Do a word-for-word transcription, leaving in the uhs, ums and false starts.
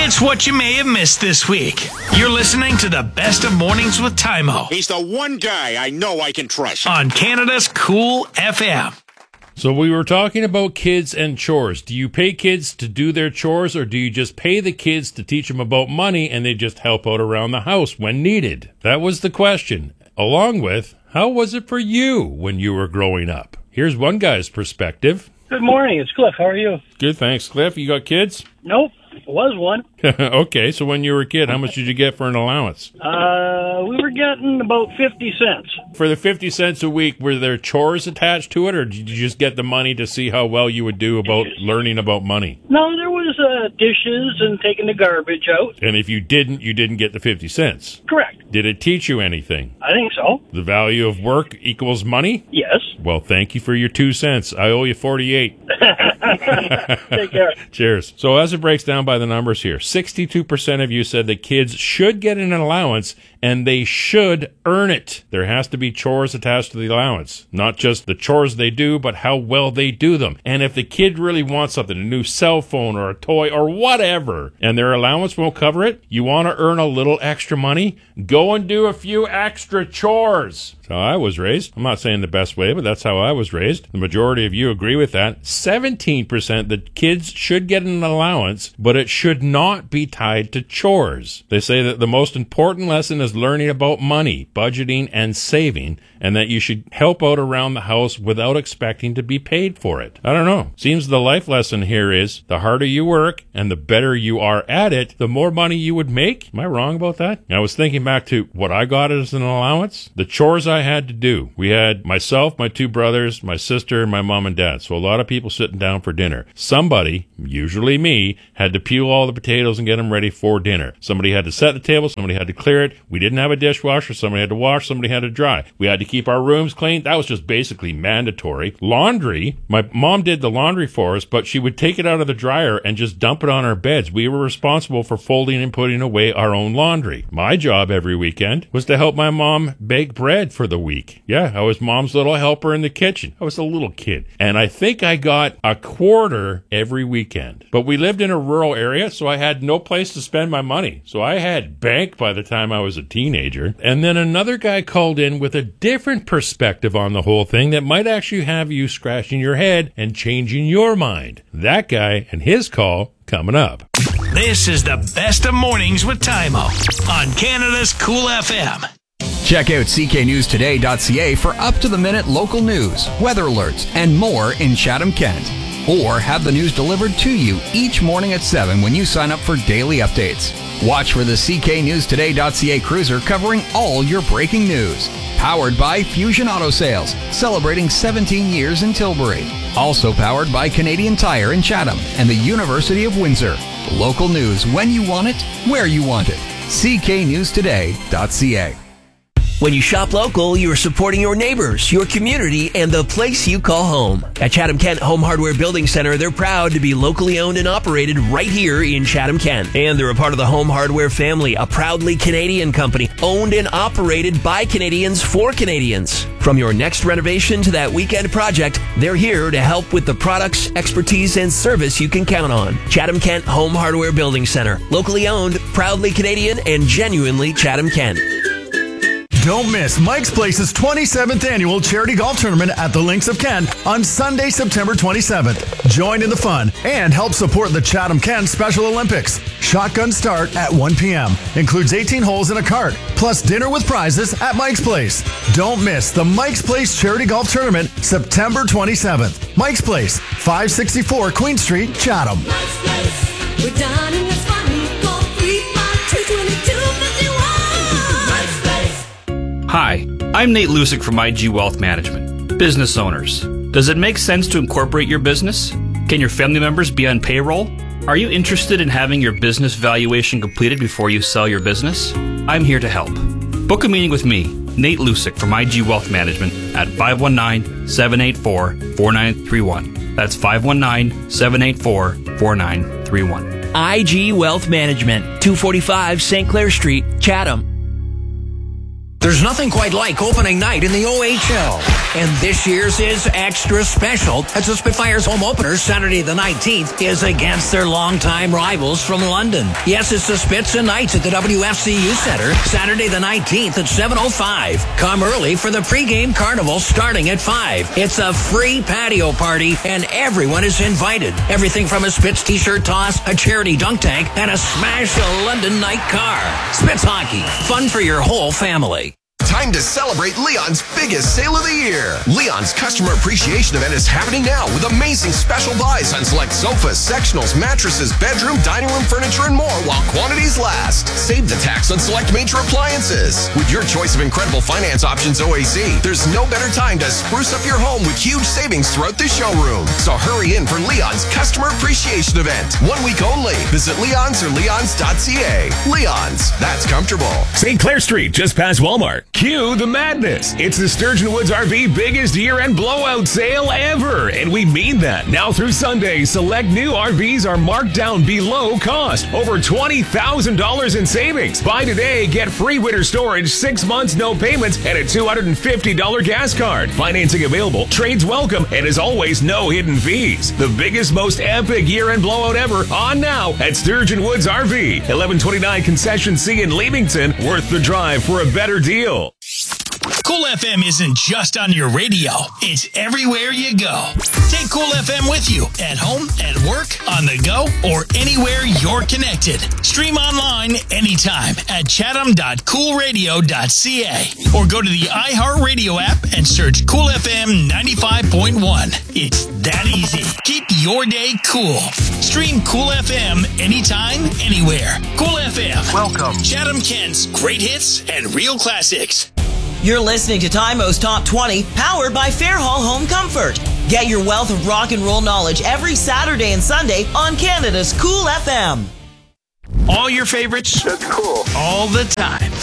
It's what you may have missed this week. You're listening to the Best of Mornings with Tymo. He's the one guy I know I can trust. On Canada's Cool F M. So we were talking about kids and chores. Do you pay kids to do their chores, or do you just pay the kids to teach them about money and they just help out around the house when needed? That was the question. Along with, how was it for you when you were growing up? Here's one guy's perspective. Good morning. It's Cliff. How are you? Good, thanks. Cliff, you got kids? Nope. Was one. Okay, so when you were a kid, how much did you get for an allowance? Uh, we were getting about fifty cents. For the fifty cents a week, were there chores attached to it, or did you just get the money to see how well you would do about learning about money? No, there was uh, dishes and taking the garbage out. And if you didn't, you didn't get the fifty cents? Correct. Did it teach you anything? I think so. The value of work equals money? Yes. Well, thank you for your two cents. I owe you forty-eight. Take care. Cheers. So as it breaks down by the numbers here, sixty-two percent of you said that kids should get an allowance and they should earn it. There has to be chores attached to the allowance. Not just the chores they do, but how well they do them. And if the kid really wants something, a new cell phone or a toy or whatever, and their allowance won't cover it, you want to earn a little extra money? Go and do a few extra chores. That's how I was raised. I'm not saying the best way, but that's how I was raised. The majority of you agree with that. seventeen percent that kids should get an allowance, but it should not be tied to chores. They say that the most important lesson is learning about money, budgeting, and saving, and that you should help out around the house without expecting to be paid for it. I don't know. Seems the life lesson here is the harder you work and the better you are at it, the more money you would make. Am I wrong about that? I was thinking back to what I got as an allowance. The chores I had to do. We had myself, my two brothers, my sister, and my mom and dad. So a lot of people sitting down for dinner. Somebody, usually me, had to peel all the potatoes and get them ready for dinner. Somebody had to set the table. Somebody had to clear it. We didn't have a dishwasher. Somebody had to wash. Somebody had to dry. We had to keep our rooms clean. That was just basically mandatory. Laundry. My mom did the laundry for us, but she would take it out of the dryer and just dump it on our beds. We were responsible for folding and putting away our own laundry. My job every weekend was to help my mom bake bread for the week. Yeah, I was mom's little helper in the kitchen. I was a little kid. And I think I got a quarter every weekend. But we lived in a rural area, so I had no place to spend my money. So I had bank by the time I was a teenager. And then another guy called in with a different perspective on the whole thing that might actually have you scratching your head and changing your mind. That guy and his call coming up. This is the Best of Mornings with Tymo on Canada's Cool F M. Check out c k news today dot c a for up-to-the-minute local news, weather alerts, and more in Chatham-Kent. Or have the news delivered to you each morning at seven when you sign up for daily updates. Watch for the c k news today dot c a cruiser covering all your breaking news. Powered by Fusion Auto Sales, celebrating seventeen years in Tilbury. Also powered by Canadian Tire in Chatham and the University of Windsor. Local news when you want it, where you want it. c k news today dot c a. When you shop local, you're supporting your neighbors, your community, and the place you call home. At Chatham-Kent Home Hardware Building Center, they're proud to be locally owned and operated right here in Chatham-Kent. And they're a part of the Home Hardware family, a proudly Canadian company, owned and operated by Canadians for Canadians. From your next renovation to that weekend project, they're here to help with the products, expertise, and service you can count on. Chatham-Kent Home Hardware Building Center, locally owned, proudly Canadian, and genuinely Chatham-Kent. Don't miss Mike's Place's twenty-seventh annual charity golf tournament at the Links of Kent on Sunday, September twenty-seventh. Join in the fun and help support the Chatham-Kent Special Olympics. Shotgun start at one p.m. Includes eighteen holes in a cart, plus dinner with prizes at Mike's Place. Don't miss the Mike's Place Charity Golf Tournament, September twenty-seventh. Mike's Place, five sixty-four Queen Street, Chatham. Mike's Place. We're dining, it's fun. Call three five two, two two five one. Mike's Place. Hi, I'm Nate Lusick from I G Wealth Management. Business owners, does it make sense to incorporate your business? Can your family members be on payroll? Are you interested in having your business valuation completed before you sell your business? I'm here to help. Book a meeting with me, Nate Lusick from I G Wealth Management at five one nine, seven eight four, four nine three one. That's five one nine, seven eight four, four nine three one. I G Wealth Management, two forty-five Saint Clair Street, Chatham. There's nothing quite like opening night in the O H L. And this year's is extra special as the Spitfires home opener Saturday the nineteenth is against their longtime rivals from London. Yes, it's the Spits and Knights at the W F C U Center Saturday the nineteenth at seven oh five. Come early for the pregame carnival starting at five. It's a free patio party and everyone is invited. Everything from a Spits t-shirt toss, a charity dunk tank, and a smash a London night car. Spits hockey, fun for your whole family. Time to celebrate Leon's biggest sale of the year. Leon's Customer Appreciation Event is happening now with amazing special buys on select sofas, sectionals, mattresses, bedroom, dining room furniture, and more while quantities last. Save the tax on select major appliances. With your choice of incredible finance options O A C, there's no better time to spruce up your home with huge savings throughout the showroom. So hurry in for Leon's Customer Appreciation Event. One week only. Visit Leon's or leons dot c a. Leon's, that's comfortable. Saint Clair Street, just past Walmart. Cue the madness. It's the Sturgeon Woods R V biggest year-end blowout sale ever, and we mean that. Now through Sunday, select new R Vs are marked down below cost. Over twenty thousand dollars in savings. Buy today, get free winter storage, six months, no payments, and a two hundred fifty dollars gas card. Financing available, trades welcome, and as always, no hidden fees. The biggest, most epic year-end blowout ever on now at Sturgeon Woods R V. eleven twenty-nine Concession C in Leamington. Worth the drive for a better deal. Cool F M isn't just on your radio. It's everywhere you go. Take Cool F M with you at home, at work, on the go, or anywhere you're connected. Stream online anytime at chatham dot cool radio dot c a or go to the iHeartRadio app and search Cool F M ninety-five point one. It's that easy. Keep your day cool. Stream Cool F M anytime, anywhere. Cool F M. Welcome. Chatham Kent's great hits and real classics. You're listening to Tymo's Top twenty, powered by Fairhall Home Comfort. Get your wealth of rock and roll knowledge every Saturday and Sunday on Canada's Cool F M. All your favorites? That's cool. All the time.